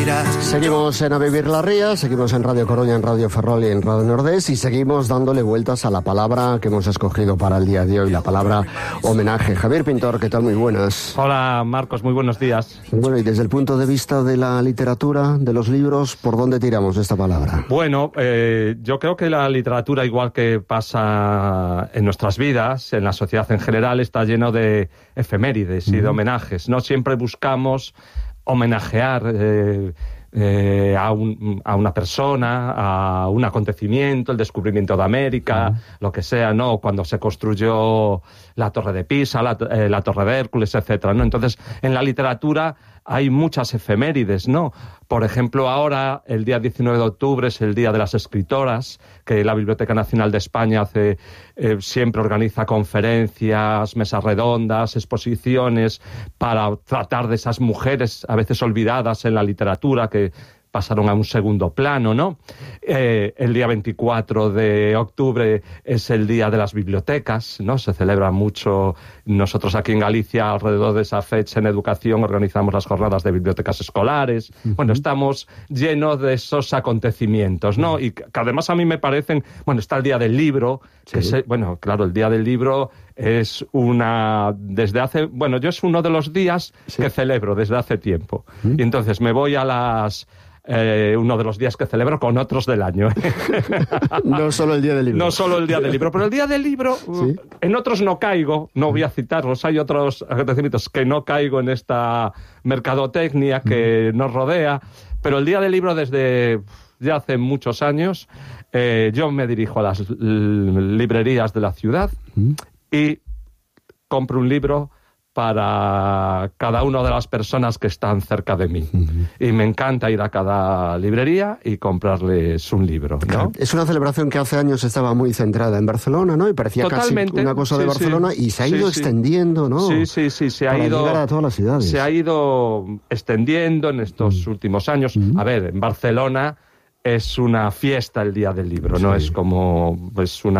primavera. Seguimos en A Vivir la Ría, seguimos en Radio Coruña, en Radio Ferrol y en Radio Nordés, y seguimos dándole vueltas a la palabra que hemos escogido para el día de hoy, la palabra homenaje. Javier Pintor, ¿qué tal? Muy buenas. Hola Marcos, muy buenos días. Bueno, y desde el punto de vista de la literatura, de los libros, ¿por dónde tiramos esta palabra? Bueno, yo creo que la literatura, igual que pasa en nuestras vidas, en la sociedad en general, está lleno de efemérides y de homenajes. No siempre buscamos homenajear a una persona, a un acontecimiento, el descubrimiento de América, lo que sea, ¿no? Cuando se construyó la Torre de Pisa, la Torre de Hércules, etcétera, ¿no? Entonces, en la literatura hay muchas efemérides, ¿no? Por ejemplo, ahora, el día 19 de octubre es el Día de las Escritoras, que la Biblioteca Nacional de España siempre organiza conferencias, mesas redondas, exposiciones para tratar de esas mujeres a veces olvidadas en la literatura que pasaron a un segundo plano, ¿no? El día 24 de octubre es el Día de las Bibliotecas, ¿no? Se celebra mucho. Nosotros aquí en Galicia, alrededor de esa fecha en educación, organizamos las jornadas de bibliotecas escolares. Bueno, estamos llenos de esos acontecimientos, ¿no? Y que además a mí me parecen... Bueno, está el Día del Libro, que bueno, claro, el Día del Libro es desde hace... Bueno, yo es uno de los días que celebro desde hace tiempo. Y entonces me voy a uno de los días que celebro con otros del año. No solo el Día del Libro. No solo el Día del Libro, pero el Día del Libro, en otros no caigo, no voy a citarlos, hay otros acontecimientos que no caigo en esta mercadotecnia que nos rodea, pero el Día del Libro desde ya hace muchos años, yo me dirijo a las librerías de la ciudad y compro un libro para cada una de las personas que están cerca de mí. Y me encanta ir a cada librería y comprarles un libro, ¿no? Claro. Es una celebración que hace años estaba muy centrada en Barcelona, ¿no? Y parecía Totalmente, casi una cosa de Barcelona, y se ha ido extendiendo, ¿no? Sí, se ha ido... llegar a todas las ciudades. Se ha ido extendiendo en estos últimos años. A ver, en Barcelona es una fiesta el Día del Libro, ¿no? Es como...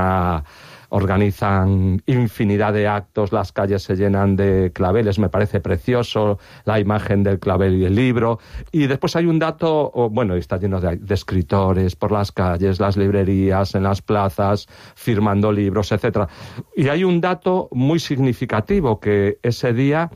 Organizan infinidad de actos, las calles se llenan de claveles, me parece precioso la imagen del clavel y el libro. Y después hay un dato, bueno, está lleno de escritores por las calles, las librerías, en las plazas, firmando libros, etcétera. Y hay un dato muy significativo, que ese día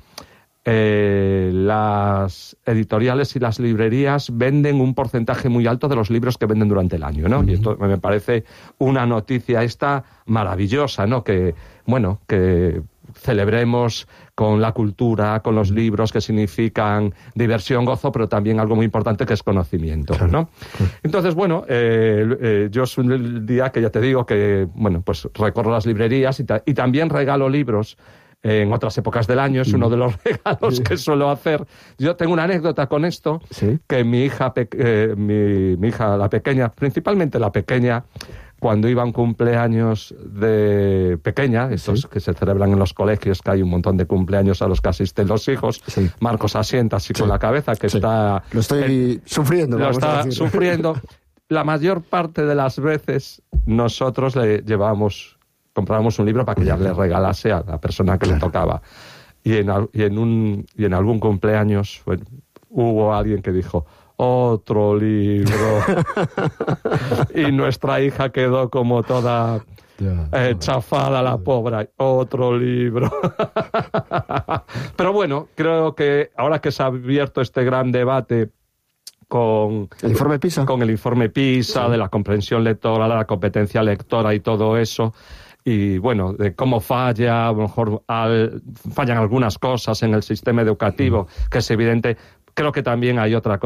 las editoriales y las librerías venden un porcentaje muy alto de los libros que venden durante el año, ¿no? Y esto me parece una noticia maravillosa, ¿no? Que celebremos con la cultura, con los libros que significan diversión, gozo, pero también algo muy importante que es conocimiento, ¿no? Entonces, bueno, yo es un día que ya te digo que, bueno, pues recorro las librerías y también regalo libros en otras épocas del año, es uno de los regalos que suelo hacer. Yo tengo una anécdota con esto, que mi hija, la pequeña, principalmente la pequeña, cuando iba a un cumpleaños de pequeña, estos que se celebran en los colegios, que hay un montón de cumpleaños a los que asisten los hijos, Marcos asienta así con la cabeza, que está... Lo estoy sufriendo. Lo está sufriendo. La mayor parte de las veces nosotros comprábamos un libro para que ella le regalase a la persona que le tocaba. Y en algún cumpleaños hubo alguien que dijo, otro libro. Y nuestra hija quedó como toda chafada, la pobre. Otro libro. Pero bueno, creo que ahora que se ha abierto este gran debate con el informe PISA, de la comprensión lectora, la competencia lectora y todo eso, y bueno, de cómo a lo mejor fallan algunas cosas en el sistema educativo, que es evidente. Creo que también hay otra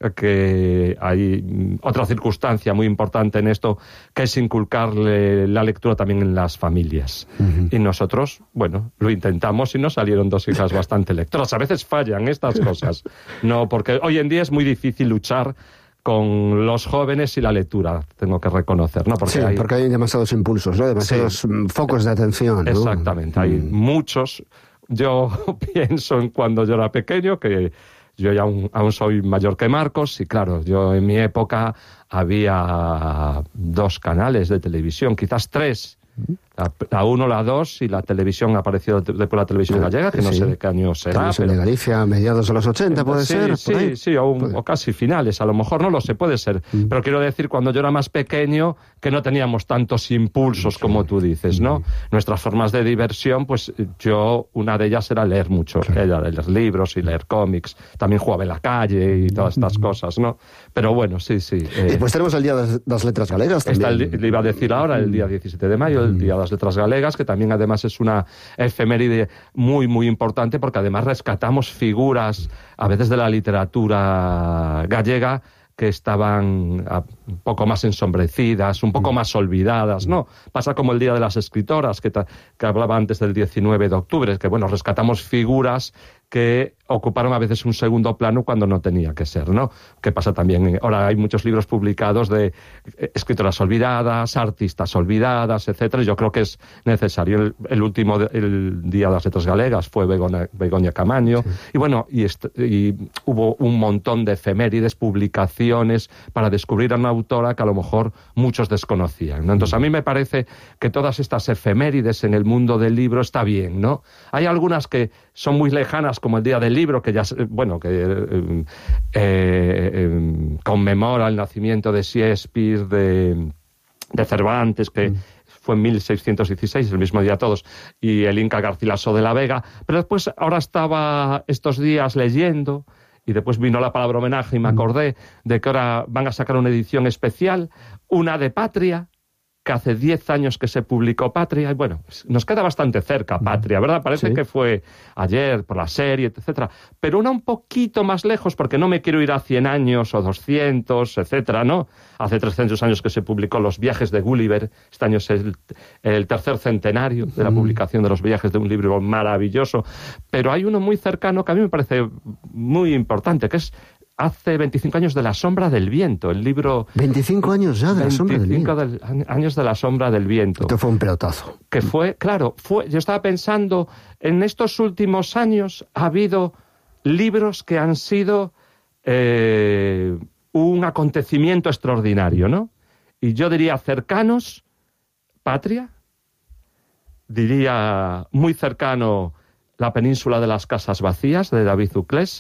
circunstancia muy importante en esto, que es inculcarle la lectura también en las familias. Y nosotros, bueno, lo intentamos y nos salieron dos hijas bastante lectoras. A veces fallan estas cosas, no, porque hoy en día es muy difícil luchar con los jóvenes y la lectura, tengo que reconocer, ¿no? Porque hay demasiados impulsos, ¿no? Demasiados focos de atención, ¿no? Exactamente, hay muchos. Yo pienso en cuando yo era pequeño, que yo ya aún soy mayor que Marcos, y claro, yo en mi época había 2 canales de televisión, quizás 3, La 1, la 2 y la televisión ha aparecido después la televisión gallega, que no sé de qué año será. Televisión de Galicia, mediados de los 80, ¿puede ser? Sí, o casi finales, a lo mejor, no lo sé, puede ser. Pero quiero decir, cuando yo era más pequeño, que no teníamos tantos impulsos como tú dices, ¿no? Nuestras formas de diversión, pues una de ellas era leer mucho, era leer libros y leer cómics. También jugaba en la calle y todas estas cosas, ¿no? Pero bueno, sí. Después tenemos el Día de las Letras Galegas también. Le iba a decir ahora, el día 17 de mayo, el Día de las Letras Galegas, que también además es una efeméride muy, muy importante, porque además rescatamos figuras, a veces de la literatura gallega, que estaban un poco más ensombrecidas, un poco más olvidadas, ¿no? Pasa como el Día de las Escritoras, que hablaba antes del 19 de octubre, que, bueno, rescatamos figuras que ocuparon a veces un segundo plano cuando no tenía que ser, ¿no? Que pasa también, ahora hay muchos libros publicados de escritoras olvidadas, artistas olvidadas, etcétera. Yo creo que es necesario. El Día de las Letras Galegas fue Begoña Camaño, y bueno, y hubo un montón de efemérides, publicaciones para descubrir a una autora que a lo mejor muchos desconocían, ¿no? Entonces a mí me parece que todas estas efemérides en el mundo del libro está bien, ¿no? Hay algunas que son muy lejanas, como el Día del Libro, que ya, bueno, que conmemora el nacimiento de Shakespeare, de Cervantes, que fue en 1616, el mismo día todos, y el Inca Garcilaso de la Vega. Pero después, ahora estaba estos días leyendo, y después vino la palabra homenaje y me acordé de que ahora van a sacar una edición especial, una de Patria, que hace 10 años que se publicó Patria, y bueno, nos queda bastante cerca Patria, ¿verdad? Parece que fue ayer, por la serie, etcétera, pero una un poquito más lejos, porque no me quiero ir a 100 años o 200, etcétera, ¿no? Hace 300 años que se publicó Los viajes de Gulliver, este año es el tercer centenario de la publicación de los viajes, de un libro maravilloso, pero hay uno muy cercano que a mí me parece muy importante, que es hace 25 años de La sombra del viento, el libro... 25 años ya de La sombra del viento. 25 años de La sombra del viento. Esto fue un pelotazo. Que fue, yo estaba pensando, en estos últimos años ha habido libros que han sido un acontecimiento extraordinario, ¿no? Y yo diría cercanos, Patria, diría muy cercano La península de las casas vacías, de David Uclés,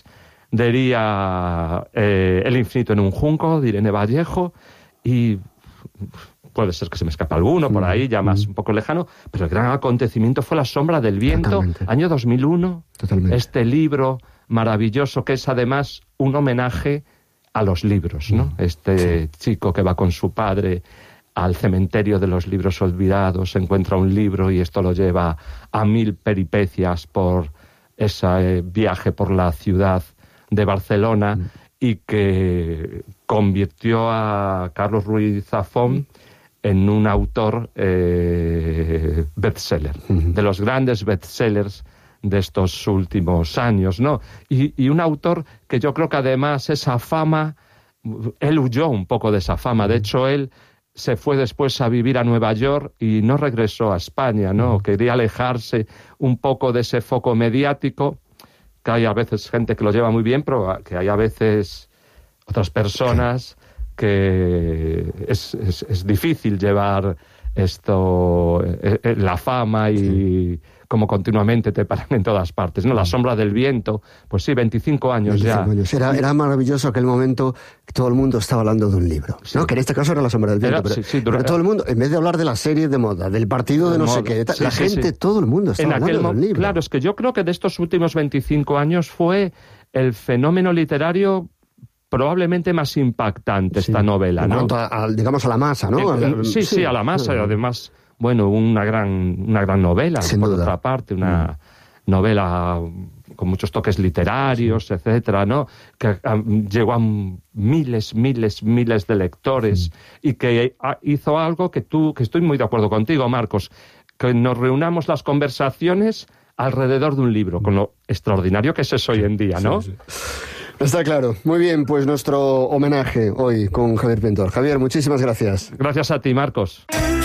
diría El infinito en un junco, de Irene Vallejo, y puede ser que se me escape alguno por ahí, ya más un poco lejano, pero el gran acontecimiento fue La sombra del viento, totalmente. Año 2001, totalmente. Este libro maravilloso que es además un homenaje a los libros, ¿no? Chico que va con su padre al cementerio de los libros olvidados, encuentra un libro y esto lo lleva a 1000 peripecias por ese viaje por la ciudad de Barcelona, y que convirtió a Carlos Ruiz Zafón en un autor bestseller, de los grandes bestsellers de estos últimos años, ¿no? Y un autor que yo creo que además esa fama, él huyó un poco de esa fama, de hecho él se fue después a vivir a Nueva York y no regresó a España, ¿no? Quería alejarse un poco de ese foco mediático, que hay a veces gente que lo lleva muy bien, pero que hay a veces otras personas que es difícil llevar esto, la fama y como continuamente te paran en todas partes, ¿no? La sombra del viento, pues sí, 25 años 25 ya. Años. Era maravilloso aquel momento que todo el mundo estaba hablando de un libro, sí. ¿no? Que en este caso era La sombra del viento, pero todo el mundo, en vez de hablar de la serie de moda, del partido de no sé qué, la gente, todo el mundo estaba hablando del libro. Claro, es que yo creo que de estos últimos 25 años fue el fenómeno literario probablemente más impactante, esta novela, ¿no? En cuanto digamos, a la masa, ¿no? Sí, a la masa, y además, bueno, una gran novela, por otra parte, una novela con muchos toques literarios, etcétera, ¿no? Que llegó a miles de lectores, y que hizo algo que estoy muy de acuerdo contigo, Marcos, que nos reunamos las conversaciones alrededor de un libro, con lo extraordinario que es eso hoy en día, ¿no? Sí. Está claro. Muy bien, pues nuestro homenaje hoy con Javier Pintor. Javier, muchísimas gracias. Gracias a ti, Marcos.